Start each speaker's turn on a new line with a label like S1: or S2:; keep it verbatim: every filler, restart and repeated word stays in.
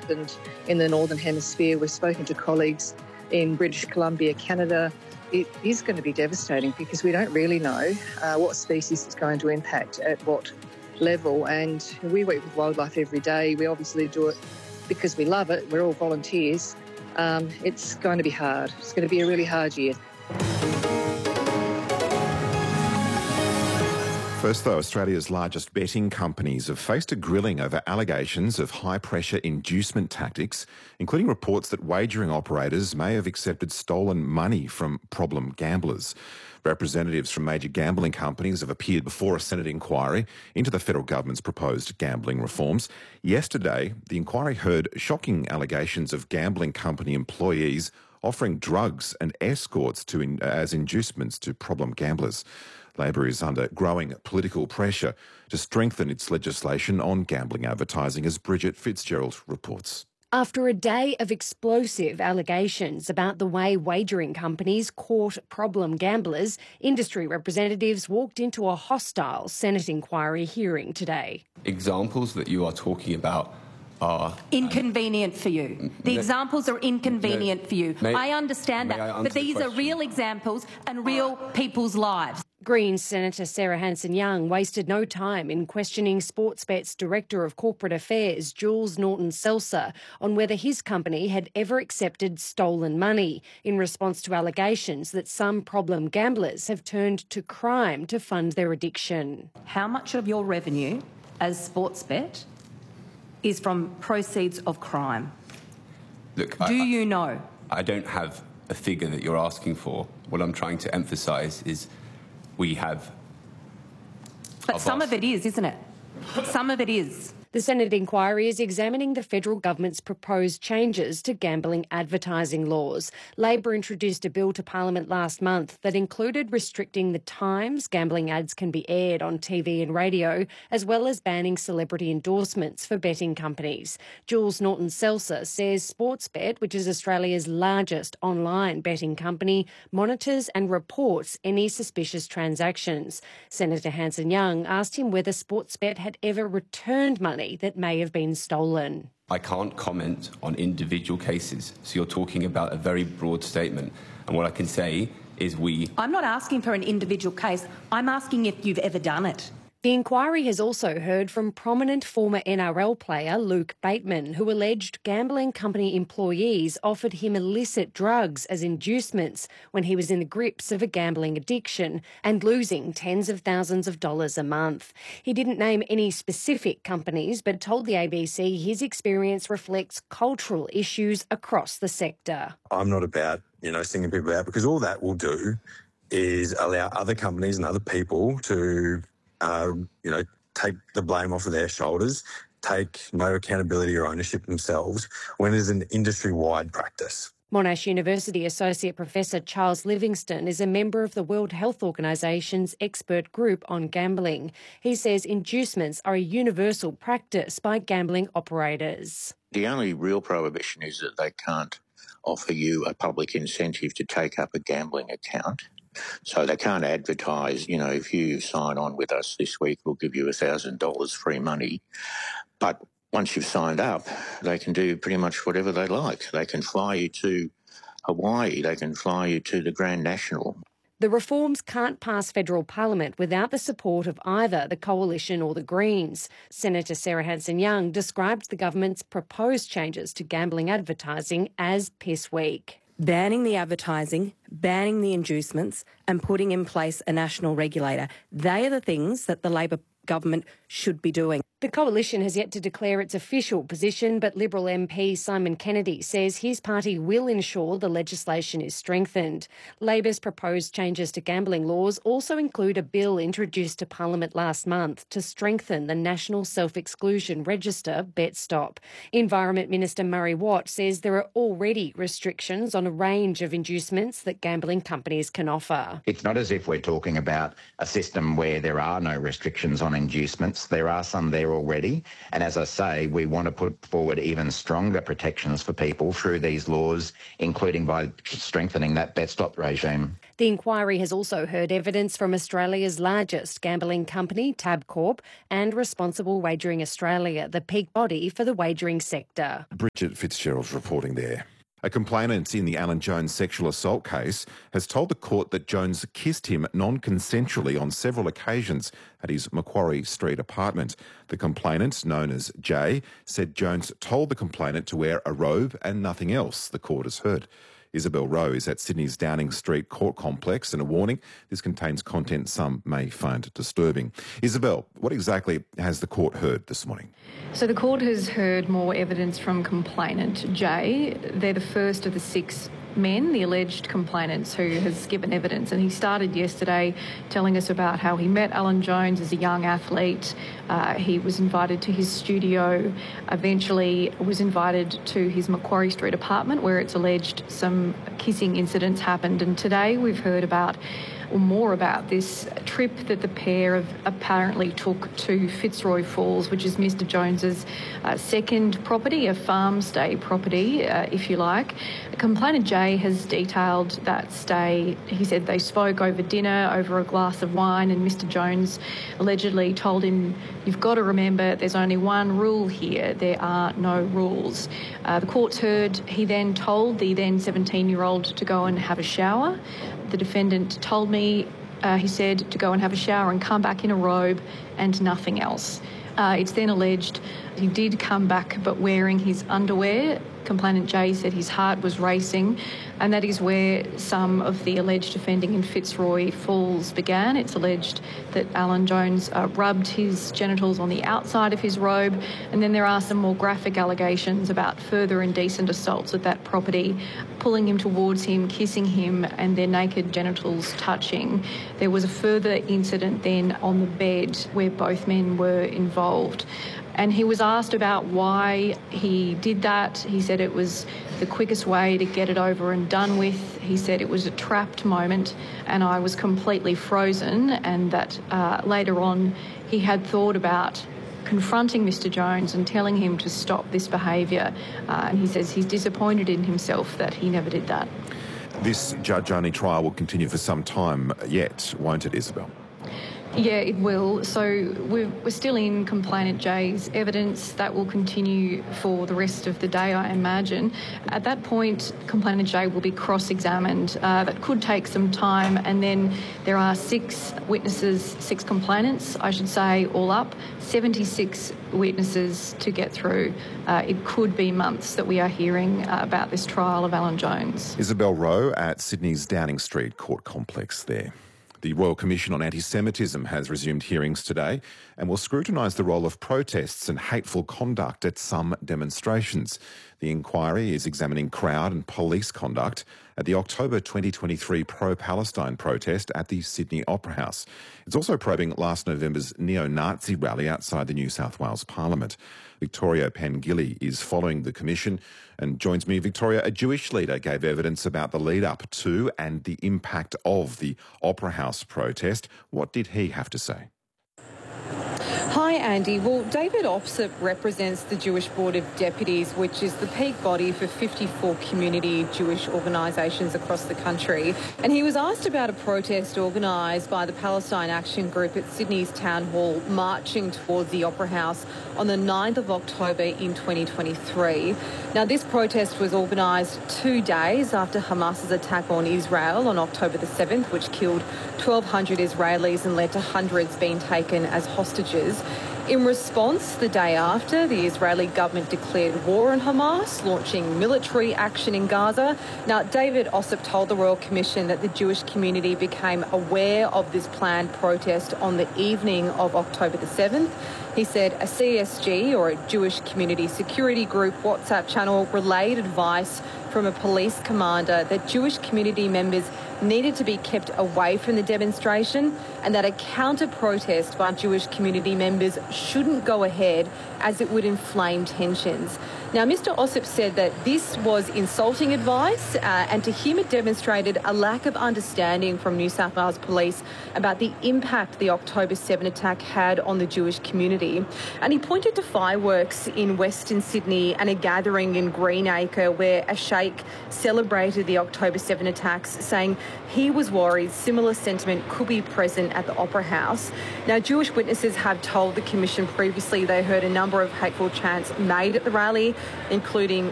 S1: happened in the Northern Hemisphere. We've spoken to colleagues in British Columbia, Canada. It is going to be devastating because we don't really know uh, what species it's going to impact at what level. And we work with wildlife every day. We obviously do it because we love it. We're all volunteers. Um, it's going to be hard. It's going to be a really hard year.
S2: First, though, Australia's largest betting companies have faced a grilling over allegations of high-pressure inducement tactics, including reports that wagering operators may have accepted stolen money from problem gamblers. Representatives from major gambling companies have appeared before a Senate inquiry into the federal government's proposed gambling reforms. Yesterday, the inquiry heard shocking allegations of gambling company employees offering drugs and escorts to in, as inducements to problem gamblers. Labor is under growing political pressure to strengthen its legislation on gambling advertising, as Bridget Fitzgerald reports.
S3: After a day of explosive allegations about the way wagering companies court problem gamblers, industry representatives walked into a hostile Senate inquiry hearing today.
S4: Examples that you are talking about are
S5: inconvenient for you. The
S4: no,
S5: examples are inconvenient
S4: no,
S5: for you.
S4: May,
S5: I understand that,
S4: I
S5: but these
S4: the
S5: are real examples and real people's lives.
S3: Greens Senator Sarah Hanson-Young wasted no time in questioning Sportsbet's Director of Corporate Affairs, Jules Norton-Seltzer, on whether his company had ever accepted stolen money in response to allegations that some problem gamblers have turned to crime to fund their addiction.
S5: How much of your revenue as Sportsbet is from proceeds of crime?
S4: Look,
S5: Do
S4: I,
S5: you know?
S4: I don't have a figure that you're asking for. What I'm trying to emphasise is we have...
S5: But some
S4: boss.
S5: of it is, isn't it? Some of it is.
S3: The Senate inquiry is examining the federal government's proposed changes to gambling advertising laws. Labor introduced a bill to Parliament last month that included restricting the times gambling ads can be aired on T V and radio, as well as banning celebrity endorsements for betting companies. Jules Norton-Seltzer says Sportsbet, which is Australia's largest online betting company, monitors and reports any suspicious transactions. Senator Hanson-Young asked him whether Sportsbet had ever returned money that may have been stolen.
S4: I can't comment on individual cases, so you're talking about a very broad statement. And what I can say is we...
S5: I'm not asking for an individual case. I'm asking if you've ever done it.
S3: The inquiry has also heard from prominent former N R L player Luke Bateman, who alleged gambling company employees offered him illicit drugs as inducements when he was in the grips of a gambling addiction and losing tens of thousands of dollars a month. He didn't name any specific companies, but told the A B C his experience reflects cultural issues across the sector.
S6: I'm not about, you know, singing people out, because all that will do is allow other companies and other people to Uh, you know, take the blame off of their shoulders, take no accountability or ownership themselves when it's an industry-wide practice.
S3: Monash University Associate Professor Charles Livingston is a member of the World Health Organisation's expert group on gambling. He says inducements are a universal practice by gambling operators.
S7: The only real prohibition is that they can't offer you a public incentive to take up a gambling account. So they can't advertise, you know, if you sign on with us this week, we'll give you one thousand dollars free money. But once you've signed up, they can do pretty much whatever they like. They can fly you to Hawaii. They can fly you to the Grand National.
S3: The reforms can't pass federal parliament without the support of either the Coalition or the Greens. Senator Sarah Hanson-Young described the government's proposed changes to gambling advertising as piss weak.
S5: Banning the advertising, banning the inducements and putting in place a national regulator. They are the things that the Labor government should be doing.
S3: The Coalition has yet to declare its official position, but Liberal M P Simon Kennedy says his party will ensure the legislation is strengthened. Labor's proposed changes to gambling laws also include a bill introduced to Parliament last month to strengthen the National Self-Exclusion Register, BetStop. Environment Minister Murray Watt says there are already restrictions on a range of inducements that gambling companies can offer.
S8: It's not as if we're talking about a system where there are no restrictions on inducements. There are some there already. And as I say, we want to put forward even stronger protections for people through these laws, including by strengthening that bet stop regime.
S3: The inquiry has also heard evidence from Australia's largest gambling company, Tabcorp, and Responsible Wagering Australia, the peak body for the wagering sector.
S2: Bridget Fitzgerald's reporting there. A complainant in the Alan Jones sexual assault case has told the court that Jones kissed him non-consensually on several occasions at his Macquarie Street apartment. The complainant, known as Jay, said Jones told the complainant to wear a robe and nothing else, the court has heard. Isabel Rowe is at Sydney's Downing Street Court Complex, and a warning, this contains content some may find disturbing. Isabel, what exactly has the court heard this morning?
S9: So the court has heard more evidence from complainant Jay. They're the first of the six men, the alleged complainants, who has given evidence. And he started yesterday telling us about how he met Alan Jones as a young athlete. Uh, he was invited to his studio, eventually was invited to his Macquarie Street apartment where it's alleged some kissing incidents happened. And today we've heard about or more about this trip that the pair have apparently took to Fitzroy Falls, which is Mister Jones's uh, second property, a farm stay property, uh, if you like. Complainant Jay has detailed that stay. He said they spoke over dinner, over a glass of wine, and Mister Jones allegedly told him, "You've got to remember there's only one rule here. There are no rules." Uh, the court's heard he then told the then seventeen-year-old to go and have a shower. The defendant told me, uh, he said, to go and have a shower and come back in a robe and nothing else. Uh, it's then alleged he did come back but wearing his underwear. Complainant Jay said his heart was racing, and that is where some of the alleged offending in Fitzroy Falls began. It's alleged that Alan Jones uh, rubbed his genitals on the outside of his robe, and then there are some more graphic allegations about further indecent assaults at that property, pulling him towards him, kissing him, and their naked genitals touching. There was a further incident then on the bed where both men were involved. And he was asked about why he did that. He said it was the quickest way to get it over and done with. He said it was a trapped moment and I was completely frozen, and that uh, later on he had thought about confronting Mister Jones and telling him to stop this behaviour. Uh, and he says he's disappointed in himself that he never did that.
S2: This judge-only trial will continue for some time yet, won't it, Isabel?
S9: Yeah, it will. So we're, we're still in complainant Jay's evidence. That will continue for the rest of the day, I imagine. At that point, complainant Jay will be cross-examined. Uh, that could take some time. And then there are six witnesses, six complainants, I should say, all up, seventy-six witnesses to get through. Uh, it could be months that we are hearing uh, about this trial of Alan Jones.
S2: Isabel Rowe at Sydney's Downing Street Court Complex there. The Royal Commission on Anti-Semitism has resumed hearings today and will scrutinise the role of protests and hateful conduct at some demonstrations. The inquiry is examining crowd and police conduct at the October twenty twenty-three pro-Palestine protest at the Sydney Opera House. It's also probing last November's neo-Nazi rally outside the New South Wales Parliament. Victoria Pengilly is following the commission and joins me. Victoria, a Jewish leader gave evidence about the lead-up to and the impact of the Opera House protest. What did he have to say?
S10: Hi, Andy. Well, David Ossip represents the Jewish Board of Deputies, which is the peak body for fifty-four community Jewish organisations across the country. And he was asked about a protest organised by the Palestine Action Group at Sydney's Town Hall, marching towards the Opera House on the ninth of October in twenty twenty-three. Now, this protest was organised two days after Hamas's attack on Israel on October the seventh, which killed twelve hundred Israelis and led to hundreds being taken as hostages. In response, the day after, the Israeli government declared war on Hamas, launching military action in Gaza. Now, David Ossip told the Royal Commission that the Jewish community became aware of this planned protest on the evening of October the seventh. He said a C S G, or a Jewish Community Security Group WhatsApp channel, relayed advice from a police commander that Jewish community members needed to be kept away from the demonstration and that a counter-protest by Jewish community members shouldn't go ahead as it would inflame tensions. Now, Mister Ossip said that this was insulting advice, uh, and to him it demonstrated a lack of understanding from New South Wales Police about the impact the October seventh attack had on the Jewish community. And he pointed to fireworks in Western Sydney and a gathering in Greenacre where a sheikh celebrated the October seventh attacks, saying he was worried similar sentiment could be present at the Opera House. Now, Jewish witnesses have told the Commission previously they heard a number of hateful chants made at the rally, including